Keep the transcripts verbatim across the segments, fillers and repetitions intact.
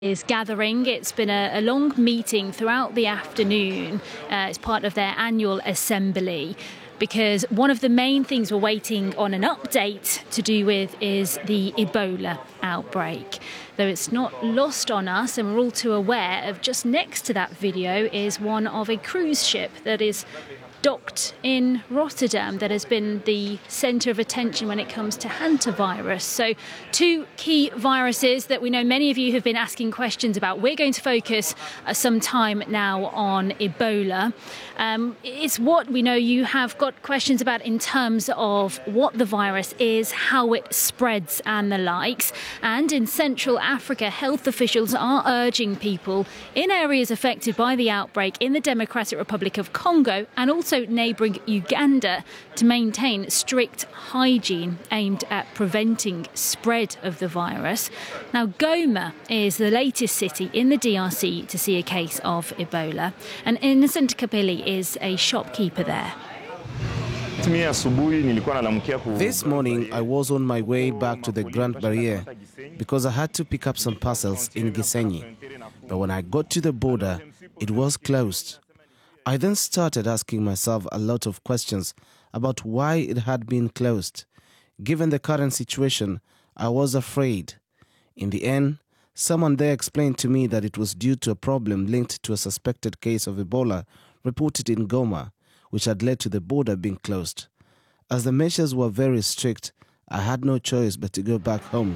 Is gathering. It's been a, a long meeting throughout the afternoon. Uh, it's part of their annual assembly, because one of the main things we're waiting on an update to do with is the Ebola outbreak. Though it's not lost on us, and we're all too aware of, just next to that video is one of a cruise ship that is docked in Rotterdam that has been the centre of attention when it comes to hantavirus. So two key viruses that we know many of you have been asking questions about. We're going to focus uh, some time now on Ebola. Um, it's what we know you have got questions about in terms of what the virus is, how it spreads and the likes. And in Central Africa, health officials are urging people in areas affected by the outbreak in the Democratic Republic of Congo and also neighbouring Uganda to maintain strict hygiene aimed at preventing spread of the virus. Now, Goma is the latest city in the D R C to see a case of Ebola, and Innocent Kapili is a shopkeeper there. This morning I was on my way back to the Grand Barrier because I had to pick up some parcels in Gisenyi. But when I got to the border, it was closed. I then started asking myself a lot of questions about why it had been closed. Given the current situation, I was afraid. In the end, someone there explained to me that it was due to a problem linked to a suspected case of Ebola reported in Goma, which had led to the border being closed. As the measures were very strict, I had no choice but to go back home.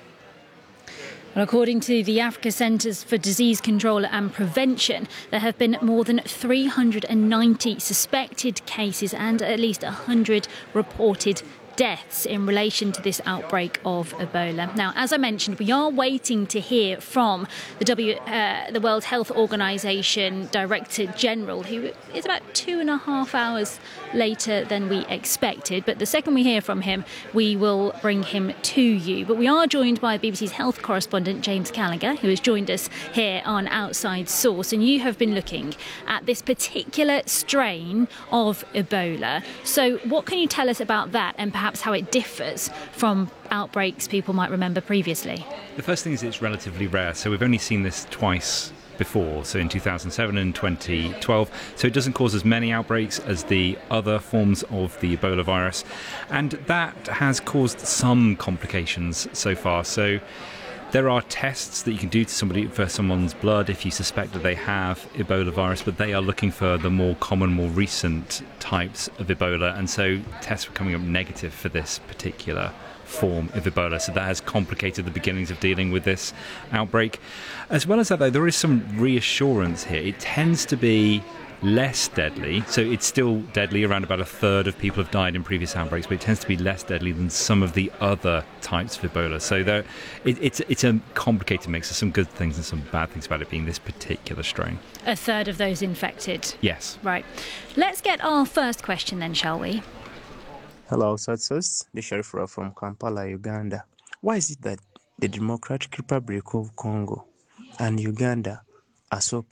According to the Africa Centres for Disease Control and Prevention, there have been more than three hundred ninety suspected cases and at least one hundred reported deaths in relation to this outbreak of Ebola. Now, as I mentioned, we are waiting to hear from the W, uh, the World Health Organization Director General, who is about two and a half hours later than we expected. But the second we hear from him, we will bring him to you. But we are joined by B B C's health correspondent James Gallagher, who has joined us here on Outside Source. And you have been looking at this particular strain of Ebola. So what can you tell us about that, and perhaps how it differs from outbreaks people might remember previously? The first thing is it's relatively rare. So we've only seen this twice before, so in two thousand seven and twenty twelve. So it doesn't cause as many outbreaks as the other forms of the Ebola virus. And that has caused some complications so far. So there are tests that you can do to somebody for someone's blood if you suspect that they have Ebola virus, but they are looking for the more common, more recent types of Ebola, and so tests were coming up negative for this particular form of Ebola. So that has complicated the beginnings of dealing with this outbreak. As well as that, though, there is some reassurance here. It tends to be less deadly, so it's still deadly. Around about a third of people have died in previous outbreaks, but it tends to be less deadly than some of the other types of Ebola. So there, it, it's it's a complicated mix. There's some good things and some bad things about it being this particular strain. A third of those infected? Yes. Right. Let's get our first question then, shall we? Hello, Satsos. The Sheriff from Kampala, Uganda. Why is it that the Democratic Republic of Congo and Uganda are so